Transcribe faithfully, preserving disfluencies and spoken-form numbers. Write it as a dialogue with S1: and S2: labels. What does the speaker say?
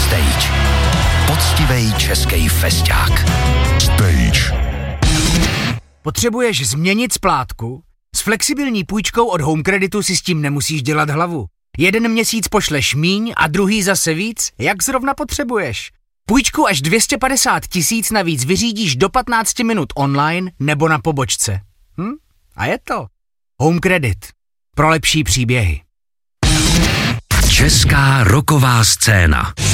S1: Stage. Poctivej český festák. Stage.
S2: Potřebuješ změnit splátku? S flexibilní půjčkou od Home Creditu si s tím nemusíš dělat hlavu. Jeden měsíc pošleš míň a druhý zase víc, jak zrovna potřebuješ. Půjčku až dvě stě padesát tisíc navíc vyřídíš do patnáct minut online nebo na pobočce. Hm? A je to. Home Credit. Pro lepší příběhy.
S1: Česká rocková scéna.